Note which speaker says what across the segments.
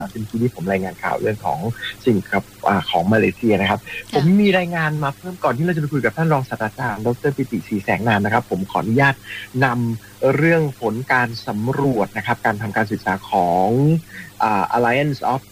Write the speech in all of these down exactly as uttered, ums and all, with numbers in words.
Speaker 1: เป็นที่ที่ผมรายงานข่าวเรื่องของสิ่งกับของมาเลเซียนะครับผมมีรายงานมาเพิ่มก่อนที่เราจะไปคุยกับท่านรองศาสตราจารย์ดร.ปิติศรีแสงนามนะครับผมขออนุญาตนำเรื่องผลการสำรวจนะครับการทำการศึกษาของ Alliance of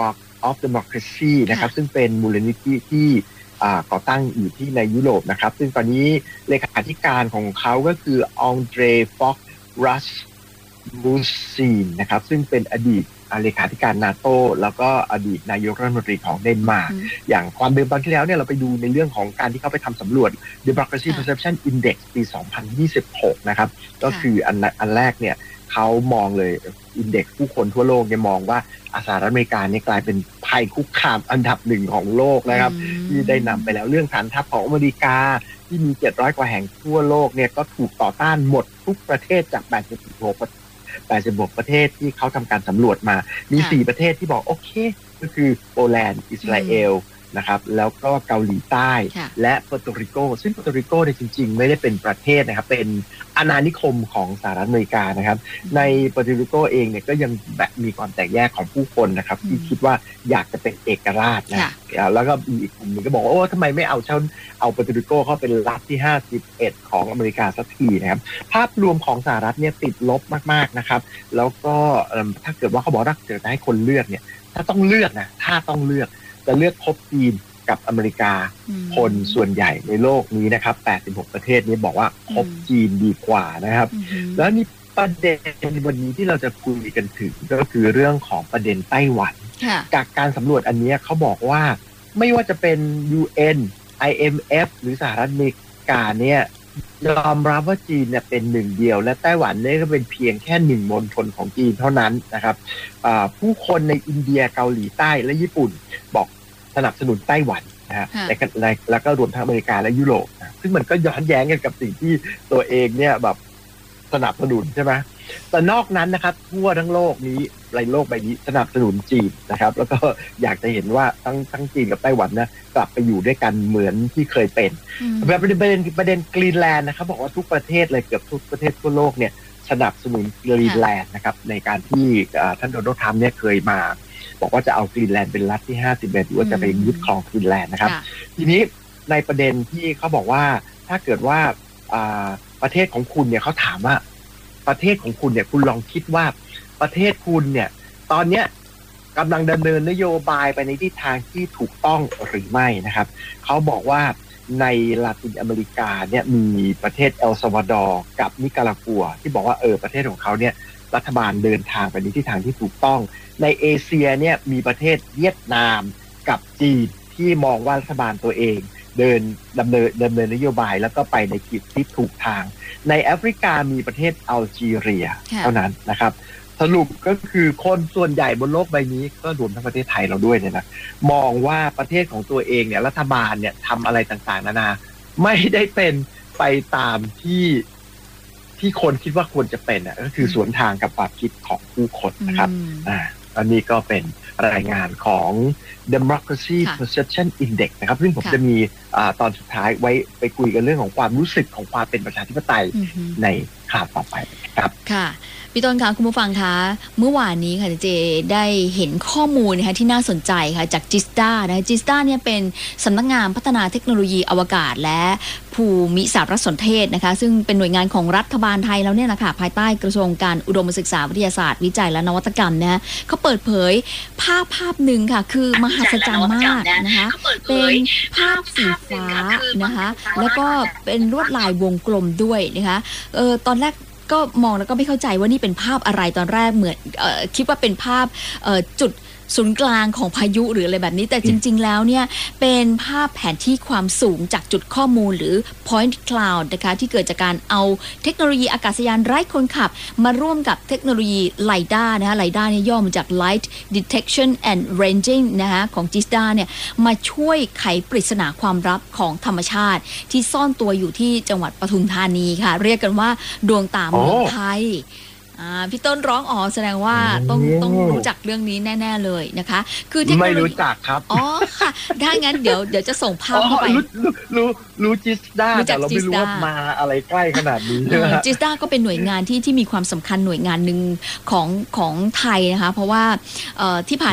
Speaker 1: of Democracy นะครับซึ่งเป็นมูลนิธิที่ก่อตั้งอยู่ที่ในยุโรปนะครับซึ่งตอนนี้เลขาธิการของเขาก็คือองเดรฟ็อกรัสมูซีนนะครับซึ่งเป็นอดีตเลขาธิการนาโต้แล้วก็อดีตนายกรัฐมนตรีของเดนมาร์กอย่างความเดิมตอนที่แล้วเนี่ยเราไปดูในเรื่องของการที่เขาไปทำสำรวจ Democracy Perception Index ปี สองพันยี่สิบหก นะครับก็คืออันอันแรกเนี่ยเขามองเลยอินเด็กซ์ผู้คนทั่วโลกเนี่ยมองว่าสหรัฐอเมริกาเนี่ยกลายเป็นภัยคุกคามอันดับหนึ่งของโลกนะครับที่ได้นำไปแล้วเรื่องฐานทัพของอเมริกาที่มีเจ็ดร้อยกว่าแห่งทั่วโลกเนี่ยก็ถูกต่อต้านหมดทุกประเทศจากแปดสิบหกแปดสิบหกประเทศที่เขาทำการสำรวจมามีสี่ประเทศที่บอกโอเคก็คือโปแลนด์อิสราเอลนะครับแล้วก็เกาหลีใต้และเปอร์โตริโกซึ่งเปอร์โตริโกเนี่ยจริงๆไม่ได้เป็นประเทศนะครับเป็นอาณานิคมของสหรัฐอเมริกานะครับในเปอร์โตริโกเองเนี่ยก็ยังแบบมีความแตกแยกของผู้คนนะครับที่คิดว่าอยากจะเป็นเอกราชนะแล้วก็มีอีกกลุ่มนึงก็บอกว่าโอ้ทำไมไม่เอาเช่าเอาเปอร์โตริโกเข้าเป็นรัฐที่ห้าสิบเอ็ดของอเมริกาสักทีนะครับภาพรวมของสหรัฐเนี่ยติดลบมากๆนะครับแล้วก็ถ้าเกิดว่าเขาบอกว่าเกิดจะให้คนเลือกเนี่ยถ้าต้องเลือกนะถ้าต้องเลือกจะเลือกคบจีนกับอเมริกาคนส่วนใหญ่ในโลกนี้นะครับแปดสิบหกประเทศนี้บอกว่าคบจีนดีกว่านะครับแล้วนี่ประเด็นวันนี้ที่เราจะคุยกันถึงก็คือเรื่องของประเด็นไต้หวันจากการสำรวจอันนี้เขาบอกว่าไม่ว่าจะเป็น ยู เอ็น ไอ เอ็ม เอฟ หรือสหรัฐอเมริกาเนี่ยยอมรับว่าจีนเนี่ยเป็นหนึ่งเดียวและไต้หวันเนี่ยก็เป็นเพียงแค่หนึ่งมณฑลของจีนเท่านั้นนะครับผู้คนในอินเดียเกาหลีใต้และญี่ปุ่นบอกสนับสนุนไต้หวันนะฮะแล้วก็รวมทั้งอเมริกาและยุโรปนะซึ่งมันก็ย้อนแย้งกันกับสิ่งที่ตัวเองเนี่ยแบบสนับสนุนใช่ไหมแต่นอกนั้นนะครับทั่วทั้งโลกนี้ในโลกใบนี้สนับสนุนจีนนะครับแล้วก็อยากจะเห็นว่าทั้งทั้งจีนกับไต้หวันนะกลับไปอยู่ด้วยกันเหมือนที่เคยเป็นแบบประเด็นประเด็นกรีนแลนด์นะครับบอกว่าทุกประเทศเลยเกือบทุกประเทศทั่วโลกเนี่ยสนับสนุนกรีนแลนด์นะครับในการที่ท่านโดนัลด์ทรัมป์เนี่ยเคยมาบอกว่าจะเอากรีนแลนด์เป็นรัฐที่ห้าสิบเอ็ดหรือว่าจะไปยึดครองกรีนแลนด์นะครับทีนี้ในประเด็นที่เขาบอกว่าถ้าเกิดว่าประเทศของคุณเนี่ยเขาถามว่าประเทศของคุณเนี่ยคุณลองคิดว่าประเทศคุณเนี่ยตอนเนี้ยกำลังดำเนินนโยบายไปในทิศทางที่ถูกต้องหรือไม่นะครับเขาบอกว่าในลาตินอเมริกาเนี่ยมีประเทศเอลซัลวาดอร์กับนิการากัวที่บอกว่าเออประเทศของเขาเนี่ยรัฐบาลเดินทางไปในทิศทางที่ถูกต้องในเอเชียเนี่ยมีประเทศเวียดนามกับจีนที่มองว่ารัฐบาลตัวเองเดินดำเนินดำเนินนโยบายแล้วก็ไปในทิศที่ถูกทางในแอฟริกามีประเทศอัลจีเรียเท่านั้นนะครับสรุปก็คือคนส่วนใหญ่บนโลกใบนี้ก็รวมทั้งประเทศไทยเราด้วยเนี่ยนะมองว่าประเทศของตัวเองเนี่ยรัฐบาลเนี่ยทำอะไรต่างๆนานาไม่ได้เป็นไปตามที่ที่คนคิดว่าควรจะเป็นอ่ะก็คือสวนทางกับความคิดของผู้คนนะครับอ่าอันนี้ก็เป็นรายงานของ Democracy Perception Index นะครับซึ่งผมจะมีอ่าตอนสุดท้ายไว้ไปคุยกันเรื่องของความรู้สึกของความเป็นประชาธิปไตยในข่าวต่อไปครับ
Speaker 2: ค่ะพี่ต้นคะคุณผู้ฟังคะเมื่อวานนี้ค่ะเจได้เห็นข้อมูลนะคะที่น่าสนใจค่ะจากจิสตานะจิสตาเนี่ยเป็นสำนักงานพัฒนาเทคโนโลยีอวกาศและภูมิสารสนเทศนะคะซึ่งเป็นหน่วยงานของรัฐบาลไทยแล้วเนี่ยนะคะภายใต้กระทรวงการอุดมศึกษาวิทยาศาสตร์วิจัยและนวัตกรรมนะเขาเปิดเผยภาพภาพหนึ่งค่ะคือมหัศจรรย์มากนะคะเป็นภาพสีฟ้านะคะแล้วก็เป็นลวดลายวงกลมด้วยนะคะเออตอนแรกก็มองแล้วก็ไม่เข้าใจว่านี่เป็นภาพอะไรตอนแรกเหมือนเอ่อคิดว่าเป็นภาพเอ่อจุดศูนย์กลางของพายุหรืออะไรแบบนี้แต่จริงๆแล้วเนี่ยเป็นภาพแผนที่ความสูงจากจุดข้อมูลหรือ point cloud นะคะที่เกิดจากการเอาเทคโนโลยีอากาศยานไร้คนขับมาร่วมกับเทคโนโลยีไลด้านะคะไลด้าเนี่ยย่อมาจาก light detection and ranging นะคะของจิสดาเนี่ยมาช่วยไขปริศนาความลับของธรรมชาติที่ซ่อนตัวอยู่ที่จังหวัดปทุมธานีค่ะเรียกกันว่าดวงตาเมืองไทยพี่ต้นร้องอ๋อแสดงว่าต้องต้องรู้จักเรื่องนี้แน่ๆเลยนะคะคือเทคโนโลยี
Speaker 1: ไม่รู้จักครับ
Speaker 2: อ๋อค่ะถ้างั้นเดี๋ยวเดี๋ยวจะส่งภาพเข้าไป
Speaker 1: รู้รู้รู้จิสดาแต่เราไม่รู้ว่ามาอะไรใกล้ขนาดนี้
Speaker 2: จิสดาก็เป็นหน่วยงานที่ที่มีความสำคัญหน่วยงานหนึ่งของของไทยนะคะเพราะว่าที่ผ่าน